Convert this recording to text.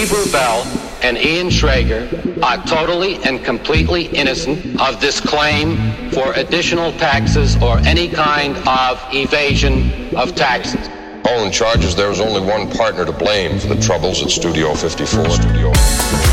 Weaver Bell and Ian Schrager are totally and completely innocent of this claim for additional taxes or any kind of evasion of taxes. All in charges, there was only one partner to blame for the troubles at Studio 54.